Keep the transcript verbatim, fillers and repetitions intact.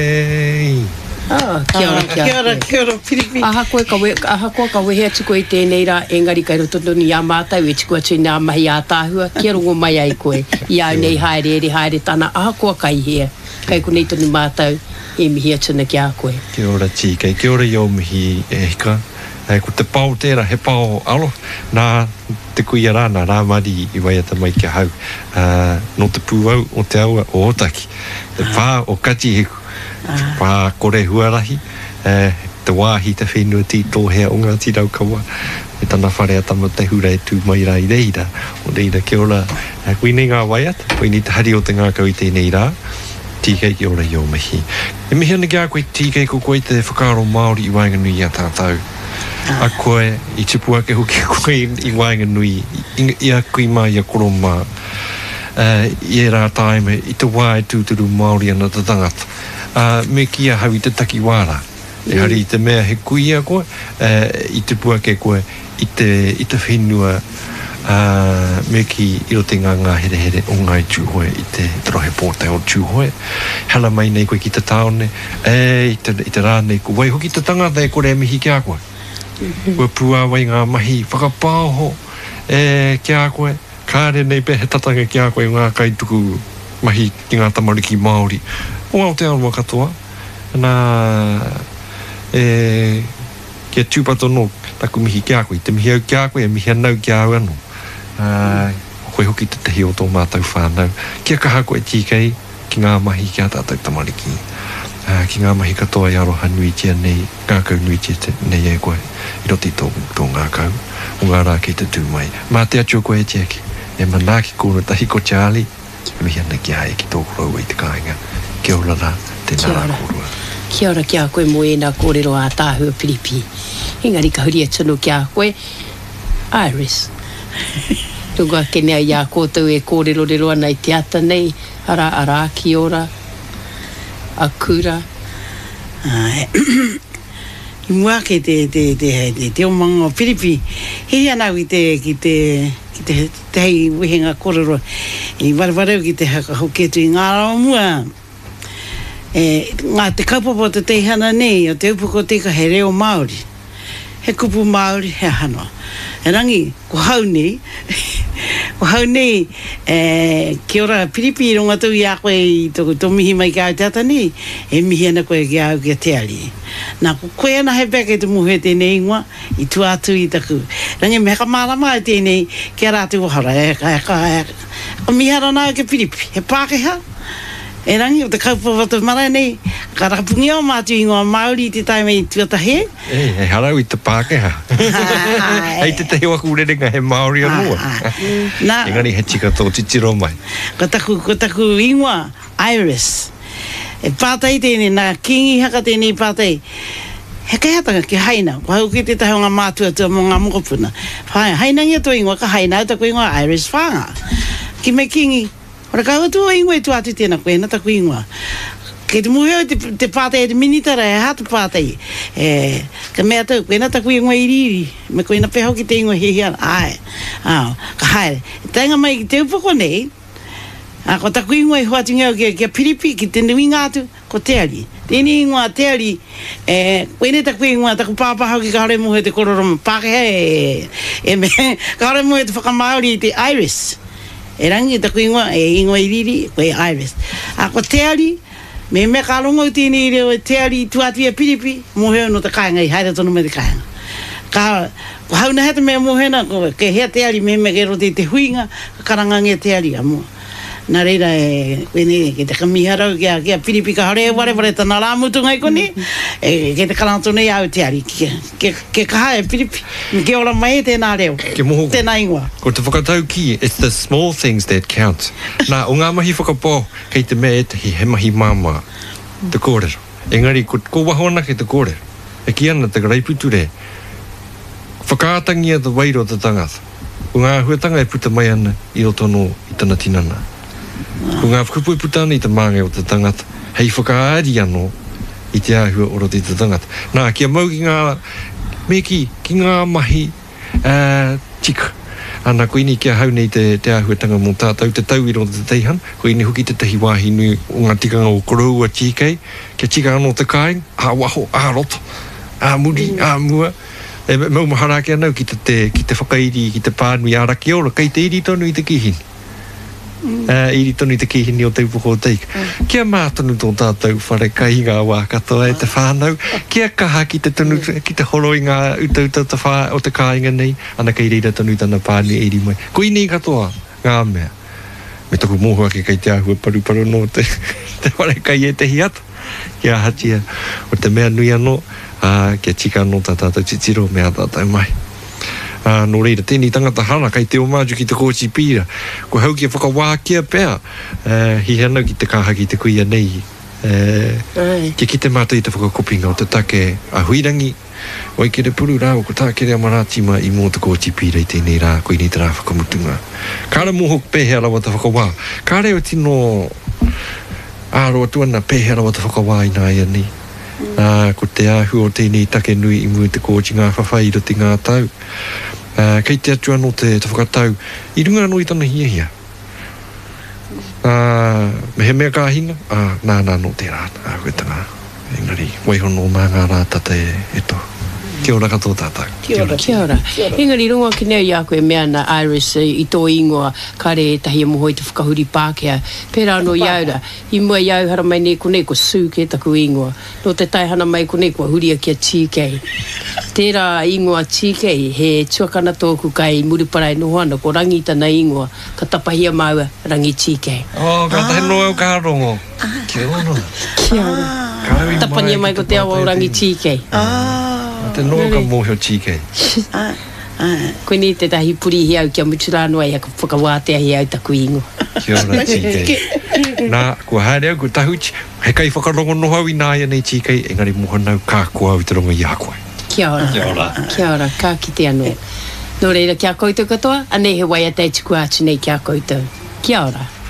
Ah, kia ora, kia ora, kia ora, Piripi. Aha koe ka we, aha koe ka wehe atu koe tēnei rā, engari kai rototoni a mātai, e tiku atu nā mahi a tāhua, kia rongo mai ai koe, i au nei haere, ere haere tāna, aha koe kai hea, kai konei tonu mātau, e mihi atuna ki a koe. Kia ora tīkei, kia ora iau mihi e hika, e ko te pau tērā, he pau alo, nā te kuia rā, nā rā mari i waiata mai kia hau, uh, no te pūau o te aua o Otaki, te pā o Katihiku, pā kore huarahi, eh, te wāhi te whenua tito hea o ngā tirau kaua, e tana wharea tama te hura e tū mai rā i reira, o reira kia ora, eh, koe nei ngā waiata, koe nei te hari o te ngā kau i tēnei rā, tīkei kia ora i o mihi. E mihi ana kia koe tīkei ko koe te whakaro Māori i Wainganui i a tātou. A koe, i tipua ke hoki koe i Wainganui, i, i a kui mā i a koro mā, uh, i e rā taime, i te wā e tūturu Māori ana te tangata. Uh, me kia hau i te takiwara. E hari i te mea he kuia koe, uh, i te pua ke koe, i te, i te whenua, uh, me ki i rote ngā ngā here here o ngai tūhoe, i te trohe pōtai o tūhoe. Hala mai nei koe ki te taone, e, i te, i te rā nei ko wai hoki te tangata e kore e mihi kia koe. Koe pua wai ngā mahi whakapāho, e, kia koe, kāre nei pe he tatanga kia koe ngā kaituku mahi ki ngā tamariki Māori. O Aotearoa katoa, nā e, kia tūpato no taku mihi kia koe, te mihi au kia koe, e mihi anau kia au anu. Uh, koe hoki te tehi o tō mātou whānau. Kia kaha koe tīkei ki ngā mahi kia tātou tamariki. Uh, ki ngā mahi katoa i aroha nui tia nei, ngā kau nui tia nei e koe, i roti tō, tō ngā kau, o ngā rā ki te tū mai. Mā te atu koe tia ki, e manaki kōna tahi ko Charlie, e mihi ana kia e ki tō korau i te kāinga. Kia ora rā, tēnā rā kōrua. Kia ora kia koe mo e nā kōrero a tāhua Piripi. Engari ka huri atunu kia koe, Iris. Runga kenea i a kōtau e kōrero rero ana i te ata nei, ara ara ki ora, akura. I mua ke te, te, te, te, te o manga o Piripi, hei anau i te, ki te, ki te, te hei wehenga kōrero, i warawarau ki te haka hoketu i ngā rao mua. E, ngā te kaupapa te teihana nei, o te upoko te ka he reo Māori. He kupu Māori, he hanoa. E rangi, ko hau nei, ko hau nei, e, kia ora Piripi i runga tau i a koe i toko tō mihi mai ki au te ata nei, e mihi ana koe ki au ki a te ali. Nā, ko koe ana he pēke te muhe tēnei ingoa, i tu atu i taku. Rangi, me haka mārama e tēnei, kia rātu wahara, e ka, e ka, e ka, o mihara nā ke Piripi, he Pākehā. E rangi, o te kaupawata mara nei, ka rapungi o mātu ingoa Māori i te taime i tuatahe. E, he harau i te Pākehā. Hei te tehi waku urerenga he Māori anua. Engari he tika tō titiro mai. Ko taku, ko taku ingoa, Iris. E pātai tēnei, nā kingi haka tēnei pātai. He kai hatanga ki haina, ko hau ki te tahi o ngā mātua tua mō ngā mokopuna. Haina ngia tō ingoa, ka haina, taku ingoa Iris whanga. Ki me kingi, ora ka watu o ingoa e tu atu tēnā koe, na taku ingoa. Kei te muheo te, te pātai e te minitara e hatu pātai. E, ka mea tau, koe na taku ingoa i riri. Me koe na pehau ki te ingoa he hiana. Ai, au, ka haere. Tainga mai ki te upoko nei, a, ko taku ingoa i hoatu ngau kia, kia Piripi, ki te nui ngātu, ko te ali. Tēnei ingoa te ali, e, koe ne taku ingoa, taku pāpahau ki ka hore muhe te kororoma. Pākeha e, e me, ka hore muhe te whakamaori i te Iris. E rangi taku ingoa, e ingoa i riri, koe Iris. A ko te ali, me me ka longo i tēnei reo e te ali tuatu i a Piripi, moheo no te kāinga i haere tonu me te kāinga. Ka, ko hauna heta mea mohena, ko ke hea te ali me me ke rote te huinga, ka karangangia te ali a mua. Nā reira e, koene, ke te kamiharau kia, kia Piripi ka hore e ware ware tana rāmutu ngai kone, e ke te karanto nei au te ali, ke, ke, ke kaha e Piripi, ke ora mai e tēnā reo, tēnā ingoa. Ko te whakatau ki, it's the small things that count. Nā, o ngā mahi whakapō, kei te mea e tahi, he mahi māma, te kōrero. Engari, ko, ko wahona ke te kōrero. E ki ana te reiputure, whakaatangia te wairo te tangata. Ko ngā huatanga e puta mai ana i roto no i tana tinana. Ko ngā whakapui putana i te mange o te tangata, hei whakaari anō i te āhua o roti te tangata. Nā, kia mau ki ngā, me ki, ki ngā mahi uh, tika, Ana koini kia hau nei te, te ahuatanga mō tātou te tau i ronto te teihan. Koini huki te tahi wāhi nui o ngā tikanga o korou a tīkei. Kia tika anō te kāing, ā waho, ā roto, ā muri, ā mua. E mau maharake anau ki te, ki te whakairi, ki te pānui āra ki ora, kei te iri tonu i te kihini. Mm. Uh, iri tonu i te kihini o te upoko o teika. Mm. Kia mātonu tō tātou whare kai ngā wā katoa e te whānau. Kia kaha ki te tonu, ki te horo i ngā utauta te whā, o te kāinga nei. Ana kei reira tonu i tana pāni e iri mai. Ko inei katoa ngā mea. Me toku mōhua ke kei te ahua paru-paru no te, te whare kai e te hiata. Kia hatia o te mea nui anō. Uh, kia tika anō tā tātou titiro mea tātou mai. Uh, no reira, tēnei tangata hana, kai te o māju ki te kōchi pīra. Ko hau kia whakawākia pēr, uh, hi hanau ki te kāha ki te kuia nei. Uh, kia ki te mātou i te whakakopinga o te take a huirangi. Wai ke re puru rāo, ko tā kere amaratima i mō te kōchi pīra i tēnei rā, ko i nei te rā whakamutunga. Kāra mōhok pēhea rawa te whakawā. Kāre o tino āroa tuana pēhea rawa te whakawā i nā ia nei. Uh, ko te ahu o tēnei take nui i mua te kōchi ngā whawhai roti ngā tau. Uh, kei te atu anō te, te whakatau, i runga anō i tana hia hia. Uh, me he mea kāhinga, uh, nā nā no te rā, uh, huetanga. Engari, waihono mā ngā rā tata e, e to. Kia ora katoa tātou. Kia ora. Kia ora. Engari, runga ki neo i a koe mea na Iris i tō ingoa kare tahi moho i te whakahuri Pākehā. Pērā no iaura, i mua iau hara mai nei konei ko sū ke taku ingoa. No te taihana mai konei ko huria kia tīkei. Tērā ingoa tīkei he tuakana tōku kai Muriparai noho ana ko rangi tana ingoa ka tapahia maua rangi tīkei. Oh, ka tahe no au ka rongo. Kia ora. Kia ora. Tapania mai ko te awa o rangi tīkei. Ah. Te noa ka mōhio tīkei. Ah. Ah. Koe ni te tahi puri hi au kia muturano ai haka whakawātea hi au taku ingo. Kia ora tīkei. Nā, kua haere au, kua tahuti, he kai whakarongo noho au i nā ia nei tīkei, engari mohanau kā kua au te rongo i a koe. Kia ora. Kia ora. Kia ora, kā ki te anō. Nō reira kia koutou katoa, anei he wai a te tuku atu nei kia koutou. Kia ora.